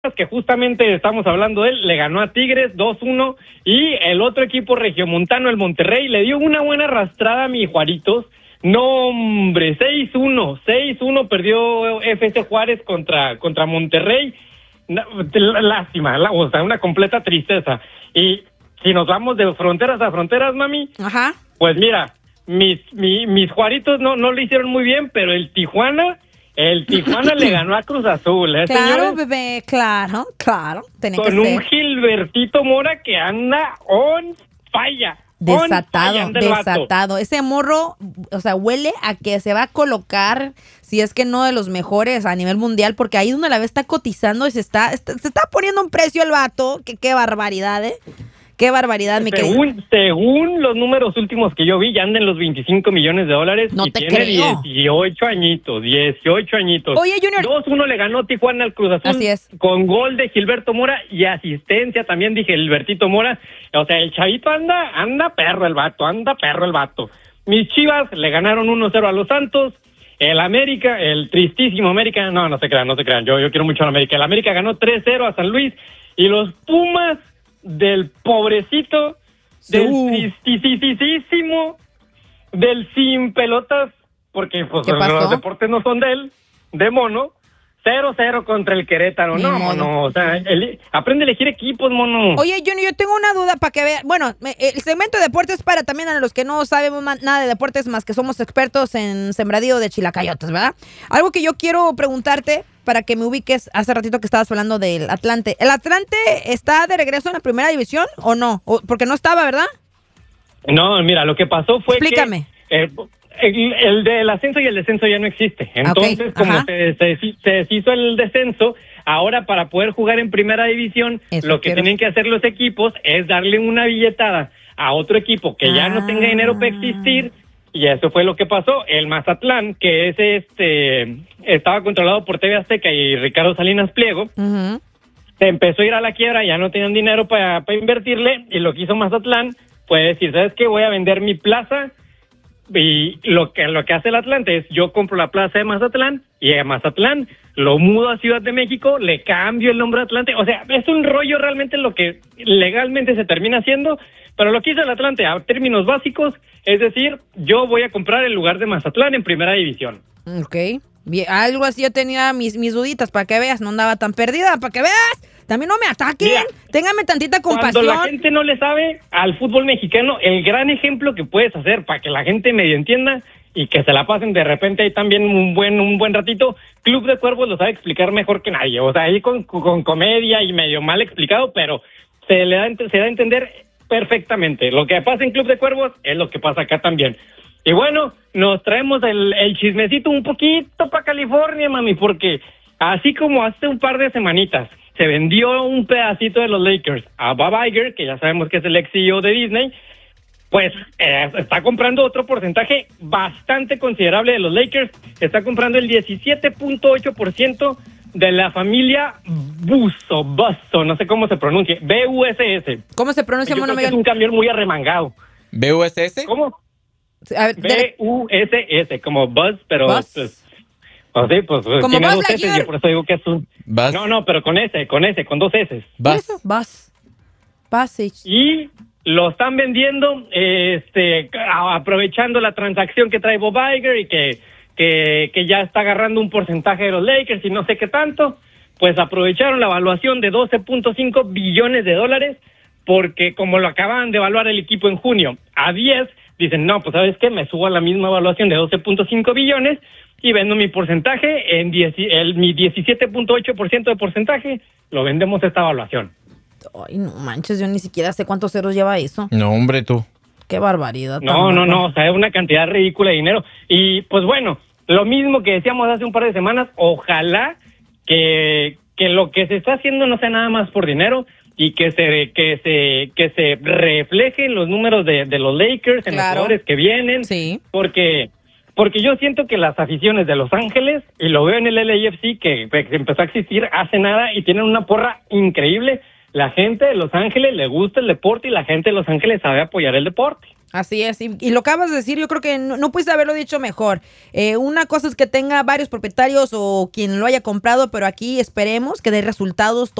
que justamente estamos hablando de él, le ganó a Tigres 2-1 y el otro equipo regiomontano, el Monterrey, le dio una buena arrastrada a mi Juaritos. No, hombre, 6-1 perdió FC Juárez contra Monterrey. Lástima, o sea, una completa tristeza. Y si nos vamos de fronteras a fronteras, mami, ajá, pues mira, mis Juaritos no lo hicieron muy bien, pero el Tijuana le ganó a Cruz Azul, claro, señores? bebé, claro, tenía Con que un ser. Gilbertito Mora que anda on falla. Desatado. Ese morro, o sea, huele a que se va a colocar, si es que no de los mejores a nivel mundial, porque ahí donde la ve está cotizando y se está poniendo un precio el vato, que qué barbaridad, Qué barbaridad, mi querido. Según los números últimos que yo vi, ya anda en los 25 millones de dólares. No y te tiene creo. 18 añitos. Oye, Junior. 2-1 le ganó Tijuana al Cruz Azul. Así es. Con gol de Gilberto Mora y asistencia también de Gilbertito Mora. O sea, el chavito anda perro el vato. Mis Chivas le ganaron 1-0 a los Santos. El América, el tristísimo América, no se crean. Yo quiero mucho al América. El América ganó 3-0 a San Luis. Y los Pumas del pobrecito, del tristísimo, del sin pelotas, porque pues los deportes no son de él, de mono, 0-0 contra el Querétaro. Ni No, modo. mono, o sea, aprende a elegir equipos, mono. Oye, Junior, yo tengo una duda para que vean. Bueno, el segmento de deportes para también a los que no sabemos nada de deportes, más que somos expertos en sembradío de chilacayotes, ¿verdad? Algo que yo quiero preguntarte para que me ubiques, hace ratito que estabas hablando del Atlante. ¿El Atlante está de regreso en la primera división o no? Porque no estaba, ¿verdad? No, mira, lo que pasó fue Explícame. que el del ascenso y el descenso ya no existe. Entonces, como se deshizo el descenso, ahora para poder jugar en primera división, lo que tienen que hacer los equipos es darle una billetada a otro equipo que ya no tenga dinero para existir. Y eso fue lo que pasó. El Mazatlán, que es estaba controlado por TV Azteca y Ricardo Salinas Pliego, se empezó a ir a la quiebra, ya no tenían dinero para invertirle, y lo que hizo Mazatlán fue decir, ¿sabes qué? Voy a vender mi plaza, y lo que hace el Atlante es, yo compro la plaza de Mazatlán, y a Mazatlán lo mudo a Ciudad de México, le cambio el nombre a Atlante. O sea, es un rollo realmente lo que legalmente se termina haciendo, pero lo que hizo el Atlante a términos básicos, es decir, yo voy a comprar el lugar de Mazatlán en primera división. Ok, bien, algo así yo tenía mis duditas, para que veas, no andaba tan perdida, para que veas. También no me ataquen, mira, téngame tantita compasión. Cuando la gente no le sabe al fútbol mexicano, el gran ejemplo que puedes hacer para que la gente medio entienda y que se la pasen de repente ahí también un buen ratito, Club de Cuervos lo sabe explicar mejor que nadie. O sea, ahí con comedia y medio mal explicado, pero se da a entender perfectamente. Lo que pasa en Club de Cuervos es lo que pasa acá también. Y bueno, nos traemos el chismecito un poquito para California, mami, porque así como hace un par de semanitas se vendió un pedacito de los Lakers a Bob Iger, que ya sabemos que es el ex CEO de Disney, pues está comprando otro porcentaje bastante considerable de los Lakers. Está comprando el 17.8% de la familia Busso, no sé cómo se pronuncia, BUSS. ¿Cómo se pronuncia, Yo creo que es un camión muy arremangado. ¿BUSS? ¿Cómo? A ver, BUSS, como Buzz, pero... Buzz. Pues sí, pues como tiene Buzz dos S, Lightyear. yo por eso digo que es un... Buzz. No, pero con dos S. Bus. Y lo están vendiendo, aprovechando la transacción que trae Bob Iger y que ya está agarrando un porcentaje de los Lakers y no sé qué tanto, pues aprovecharon la evaluación de 12.5 billones de dólares, porque como lo acaban de evaluar el equipo en junio a 10, dicen, no, pues ¿sabes qué? Me subo a la misma evaluación de 12.5 billones y vendo mi porcentaje en mi 17.8% de porcentaje, lo vendemos a esta evaluación. Ay, no manches, yo ni siquiera sé cuántos ceros lleva eso. No, hombre, tú. Qué barbaridad. No, o sea, es una cantidad ridícula de dinero. Y pues bueno, lo mismo que decíamos hace un par de semanas, ojalá que lo que se está haciendo no sea nada más por dinero y que se refleje en los números de los Lakers, en los jugadores que vienen, sí. Porque yo siento que las aficiones de Los Ángeles, y lo veo en el LAFC, que empezó a existir hace nada y tienen una porra increíble. La gente de Los Ángeles le gusta el deporte y la gente de Los Ángeles sabe apoyar el deporte. Así es, y lo acabas de decir, yo creo que no pudiste haberlo dicho mejor. Una cosa es que tenga varios propietarios o quien lo haya comprado, pero aquí esperemos que dé resultados